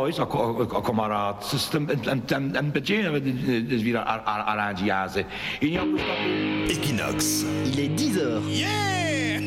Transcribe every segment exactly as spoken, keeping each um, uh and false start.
oes, o Comarat, system yn bydyn ysfyr ar andiase. Equinox. Il est dix heures. Yeah!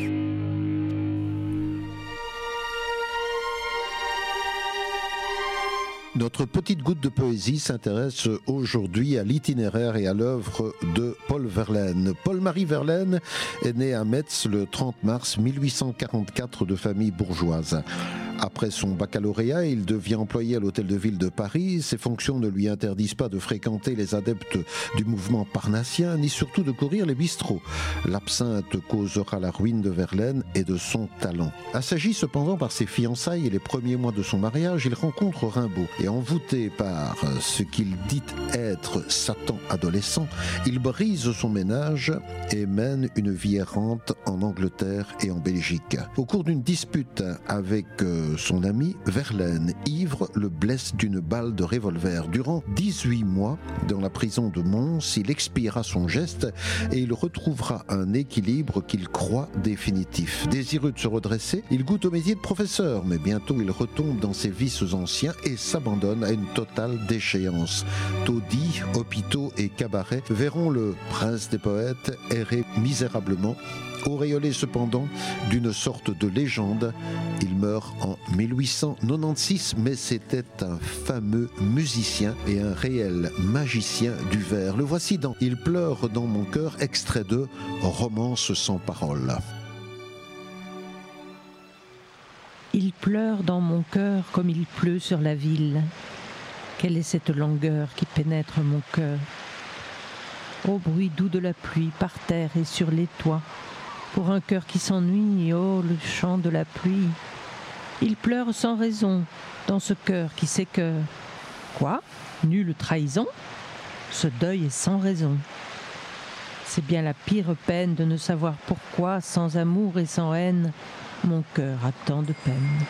Notre petite goutte de poésie s'intéresse aujourd'hui à l'itinéraire et à l'œuvre de Paul Verlaine. Paul-Marie Verlaine est né à Metz le trente mars mille huit cent quarante-quatre de famille bourgeoise. Après son baccalauréat, il devient employé à l'Hôtel de Ville de Paris. Ses fonctions ne lui interdisent pas de fréquenter les adeptes du mouvement parnassien, ni surtout de courir les bistrots. L'absinthe causera la ruine de Verlaine et de son talent. Assagi cependant par ses fiançailles et les premiers mois de son mariage, il rencontre Rimbaud. Et envoûté par ce qu'il dit être Satan adolescent, il brise son ménage et mène une vie errante en Angleterre et en Belgique. Au cours d'une dispute avec son ami, Verlaine, ivre, le blesse d'une balle de revolver. Durant dix-huit mois, dans la prison de Mons, il expiera son geste et il retrouvera un équilibre qu'il croit définitif. Désireux de se redresser, il goûte au métier de professeur, mais bientôt il retombe dans ses vices anciens et s'abandonne à une totale déchéance. Taudis, hôpitaux et cabarets verront le prince des poètes errer misérablement. Auréolé cependant d'une sorte de légende, il meurt en mille huit cent quatre-vingt-seize, mais c'était un fameux musicien et un réel magicien du vers. Le voici dans Il pleure dans mon cœur, extrait de Romance sans parole. Il pleure dans mon cœur comme il pleut sur la ville. Quelle est cette langueur qui pénètre mon cœur? Ô bruit doux de la pluie par terre et sur les toits. Pour un cœur qui s'ennuie, oh le chant de la pluie. Il pleure sans raison dans ce cœur qui s'écœure. Quoi? Nulle trahison? Ce deuil est sans raison. C'est bien la pire peine de ne savoir pourquoi, sans amour et sans haine, mon cœur a tant de peine.